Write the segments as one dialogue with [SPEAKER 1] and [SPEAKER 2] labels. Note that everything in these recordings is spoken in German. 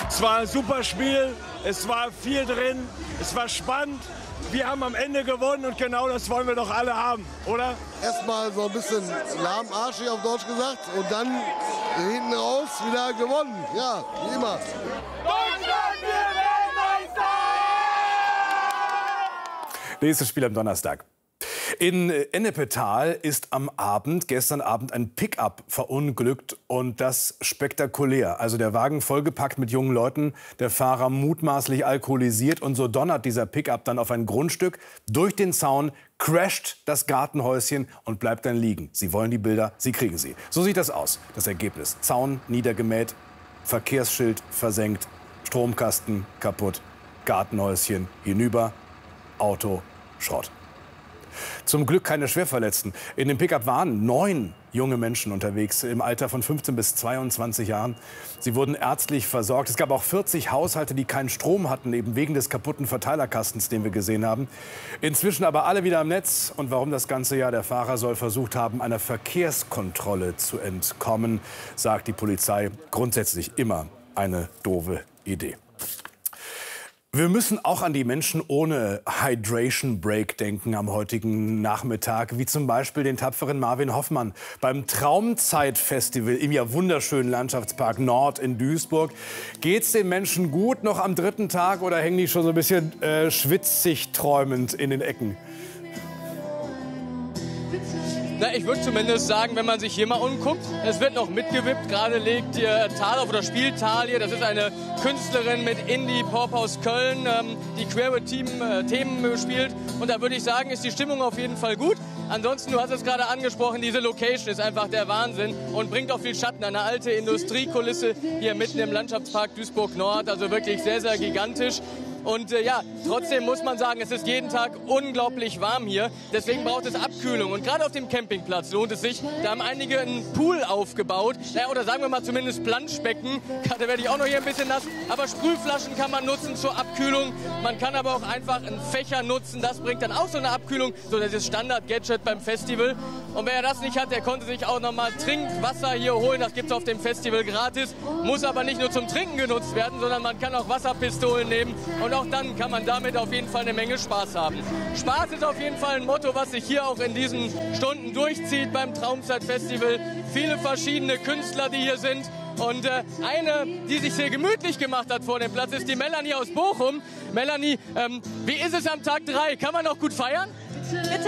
[SPEAKER 1] Es war ein super Spiel, es war viel drin, es war spannend. Wir haben am Ende gewonnen und genau das wollen wir doch alle haben, oder?
[SPEAKER 2] Erstmal so ein bisschen lahmarschig auf Deutsch gesagt und dann hinten raus wieder gewonnen. Ja, wie immer.
[SPEAKER 3] Deutschland wird Weltmeister!
[SPEAKER 4] Nächstes Spiel am Donnerstag. In Ennepetal ist gestern Abend ein Pickup verunglückt und das spektakulär. Also der Wagen vollgepackt mit jungen Leuten, der Fahrer mutmaßlich alkoholisiert und so donnert dieser Pickup dann auf ein Grundstück, durch den Zaun, crasht das Gartenhäuschen und bleibt dann liegen. Sie wollen die Bilder, Sie kriegen sie. So sieht das aus, das Ergebnis. Zaun niedergemäht, Verkehrsschild versenkt, Stromkasten kaputt, Gartenhäuschen hinüber, Auto Schrott. Zum Glück keine Schwerverletzten. In dem Pickup waren 9 junge Menschen unterwegs im Alter von 15 bis 22 Jahren. Sie wurden ärztlich versorgt. Es gab auch 40 Haushalte, die keinen Strom hatten, eben wegen des kaputten Verteilerkastens, den wir gesehen haben. Inzwischen aber alle wieder am Netz. Und warum das ganze Jahr? Der Fahrer soll versucht haben, einer Verkehrskontrolle zu entkommen, sagt die Polizei. Grundsätzlich immer eine doofe Idee. Wir müssen auch an die Menschen ohne Hydration Break denken am heutigen Nachmittag, wie zum Beispiel den tapferen Marvin Hoffmann beim Traumzeit-Festival im ja wunderschönen Landschaftspark Nord in Duisburg. Geht's den Menschen gut noch am 3. Tag oder hängen die schon so ein bisschen schwitzig träumend in den Ecken?
[SPEAKER 5] Na, ich würde zumindest sagen, wenn man sich hier mal umguckt, es wird noch mitgewippt. Gerade legt hier Thal auf oder spielt Thal hier. Das ist eine Künstlerin mit Indie-Pop aus Köln, die Queer-Themen spielt. Und da würde ich sagen, ist die Stimmung auf jeden Fall gut. Ansonsten, du hast es gerade angesprochen, diese Location ist einfach der Wahnsinn und bringt auch viel Schatten. Eine alte Industriekulisse hier mitten im Landschaftspark Duisburg-Nord. Also wirklich sehr, sehr gigantisch. Und ja, trotzdem muss man sagen, es ist jeden Tag unglaublich warm hier. Deswegen braucht es Abkühlung. Und gerade auf dem Campingplatz lohnt es sich. Da haben einige einen Pool aufgebaut. Ja, oder sagen wir mal zumindest Planschbecken. Da werde ich auch noch hier ein bisschen nass. Aber Sprühflaschen kann man nutzen zur Abkühlung. Man kann aber auch einfach einen Fächer nutzen. Das bringt dann auch so eine Abkühlung. So das Standard-Gadget beim Festival. Und wer das nicht hat, der konnte sich auch noch mal Trinkwasser hier holen. Das gibt es auf dem Festival gratis. Muss aber nicht nur zum Trinken genutzt werden, sondern man kann auch Wasserpistolen nehmen. Und auch dann kann man damit auf jeden Fall eine Menge Spaß haben. Spaß ist auf jeden Fall ein Motto, was sich hier auch in diesen Stunden durchzieht beim Traumzeit-Festival. Viele verschiedene Künstler, die hier sind. Und eine, die sich sehr gemütlich gemacht hat vor dem Platz, ist die Melanie aus Bochum. Melanie, wie ist es am Tag 3? Kann man noch gut feiern?
[SPEAKER 6] Bitte?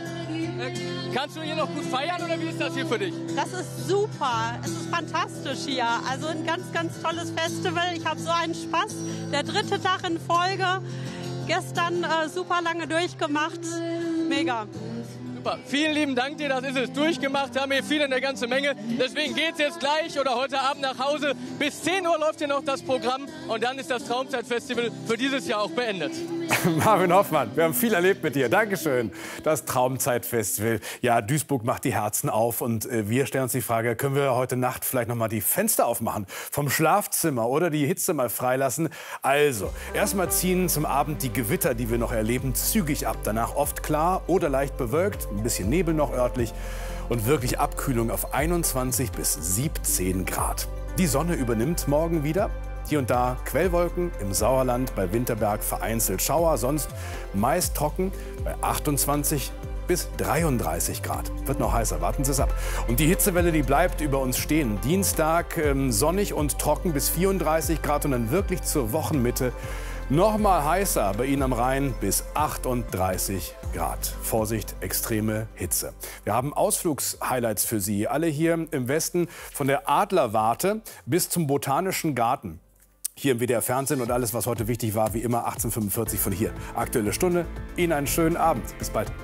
[SPEAKER 5] Kannst du hier noch gut feiern oder wie ist das hier für dich?
[SPEAKER 6] Das ist super. Es ist fantastisch hier. Also ein ganz, ganz tolles Festival. Ich habe so einen Spaß. Der 3. Tag in Folge. Gestern super lange durchgemacht. Mega.
[SPEAKER 5] Super. Vielen lieben Dank dir, das ist es. Durchgemacht haben wir viel, eine ganze Menge. Deswegen geht's jetzt gleich oder heute Abend nach Hause. Bis 10 Uhr läuft hier noch das Programm und dann ist das Traumzeit-Festival für dieses Jahr auch beendet.
[SPEAKER 4] Marvin Hoffmann, wir haben viel erlebt mit dir. Dankeschön. Das Traumzeit-Festival. Ja, Duisburg macht die Herzen auf und wir stellen uns die Frage, können wir heute Nacht vielleicht noch mal die Fenster aufmachen vom Schlafzimmer oder die Hitze mal freilassen? Also, erstmal ziehen zum Abend die Gewitter, die wir noch erleben, zügig ab. Danach oft klar oder leicht bewölkt, ein bisschen Nebel noch örtlich und wirklich Abkühlung auf 21 bis 17 Grad. Die Sonne übernimmt morgen wieder. Hier und da Quellwolken, im Sauerland, bei Winterberg vereinzelt Schauer, sonst meist trocken bei 28 bis 33 Grad. Wird noch heißer, warten Sie es ab. Und die Hitzewelle, die bleibt über uns stehen. Dienstag sonnig und trocken bis 34 Grad und dann wirklich zur Wochenmitte noch mal heißer bei Ihnen am Rhein bis 38 Grad. Vorsicht, extreme Hitze. Wir haben Ausflugshighlights für Sie. Alle hier im Westen von der Adlerwarte bis zum Botanischen Garten. Hier im WDR Fernsehen und alles, was heute wichtig war, wie immer 18:45 von hier. Aktuelle Stunde. Ihnen einen schönen Abend. Bis bald.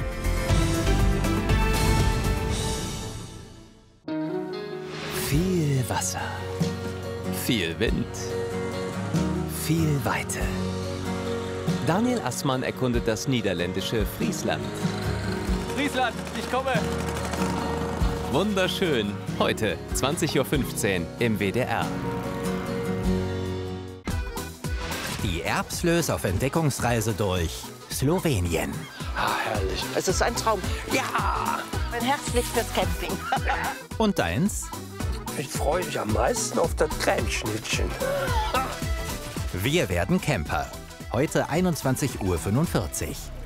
[SPEAKER 7] Viel Wasser, viel Wind, viel Weite. Daniel Assmann erkundet das niederländische Friesland.
[SPEAKER 5] Friesland, ich komme.
[SPEAKER 7] Wunderschön. Heute 20:15 Uhr im WDR.
[SPEAKER 8] Die Erbslös auf Entdeckungsreise durch Slowenien.
[SPEAKER 9] Ah, herrlich. Es ist ein Traum. Ja!
[SPEAKER 10] Mein Herz schlägt fürs Camping.
[SPEAKER 8] Und deins?
[SPEAKER 9] Ich freue mich am meisten auf das Cremeschnittchen.
[SPEAKER 8] Wir werden Camper. Heute 21:45 Uhr.